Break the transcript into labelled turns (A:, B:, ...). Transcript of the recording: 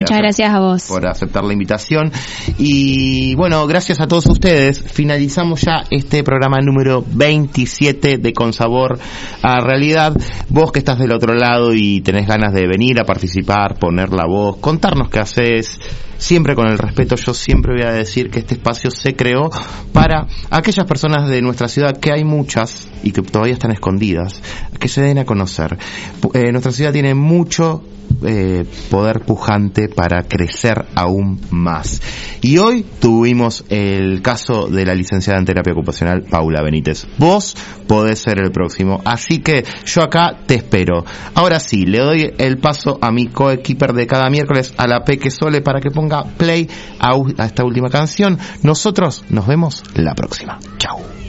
A: Muchas gracias a vos
B: por aceptar la invitación. Y bueno, gracias a todos ustedes. Finalizamos ya este programa número 27 de Con Sabor a Realidad. Vos que estás del otro lado y tenés ganas de venir a participar, poner la voz, contarnos qué haces, siempre con el respeto. Yo siempre voy a decir que este espacio se creó para aquellas personas de nuestra ciudad, que hay muchas y que todavía están escondidas, que se den a conocer. Nuestra ciudad tiene mucho poder pujante para crecer aún más. Y hoy tuvimos el caso de la licenciada en terapia ocupacional Paula Benítez. Vos podés ser el próximo, así que yo acá te espero. Ahora sí, le doy el paso a mi coequiper de cada miércoles, a la Peque Sole, para que ponga play a esta última canción. Nosotros nos vemos la próxima. Chau.